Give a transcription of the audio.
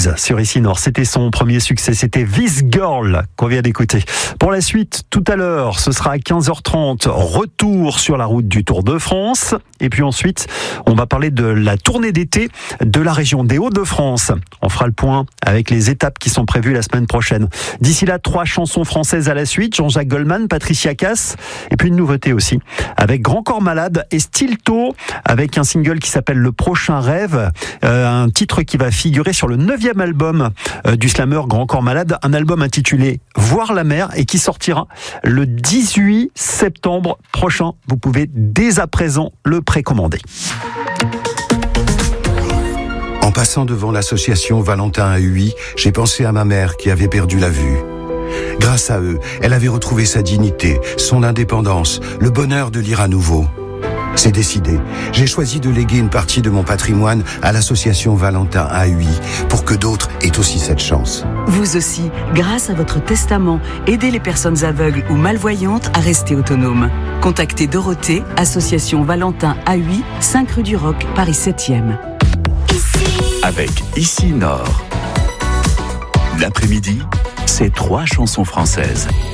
12 sur Ici Nord. C'était son premier succès, c'était This Girl qu'on vient d'écouter. Pour la suite, tout à l'heure, ce sera à 15h30, retour sur la route du Tour de France. Et puis ensuite, on va parler de la tournée d'été de la région des Hauts-de-France. On fera le point avec les étapes qui sont prévues la semaine prochaine. D'ici là, 3 chansons françaises à la suite. Jean-Jacques Goldman, Patricia Cass. Et puis une nouveauté aussi avec Grand Corps Malade et Stilto avec un single qui s'appelle Le Prochain Rêve. Un titre qui va figurer sur le 9e album du slammer Grand Corps Malade. Un album intitulé Voir la mer et qui sortira le 18 septembre prochain. Vous pouvez dès à présent le précommander. En passant devant l'association Valentin à Huy, j'ai pensé à ma mère qui avait perdu la vue. Grâce à eux, elle avait retrouvé sa dignité, son indépendance, le bonheur de lire à nouveau. C'est décidé. J'ai choisi de léguer une partie de mon patrimoine à l'association Valentin à Huy pour que d'autres aient aussi cette chance. Vous aussi, grâce à votre testament, aidez les personnes aveugles ou malvoyantes à rester autonomes. Contactez Dorothée, association Valentin à Huy, 5 rue du Roc, Paris 7e. Avec Ici Nord. L'après-midi, c'est 3 chansons françaises.